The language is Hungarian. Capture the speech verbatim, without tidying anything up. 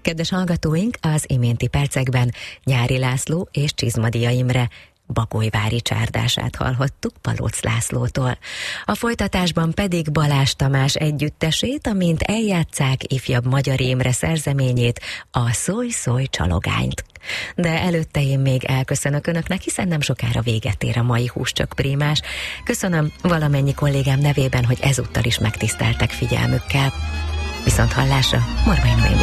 Kedves hallgatóink, az iménti percekben Nyári László és Csizmadia Imre bagolyvári csárdását hallhattuk Palóc Lászlótól. A folytatásban pedig Balázs Tamás együttesét, amint eljátsszák ifjabb Magyar Imre szerzeményét, a Szólj, szólj csalogányt. De előtte én még elköszönök önöknek, hiszen nem sokára véget ér a mai Húscsok Prímás. Köszönöm valamennyi kollégám nevében, hogy ezúttal is megtiszteltek figyelmükkel. Viszont hallásra, Morvai Noémi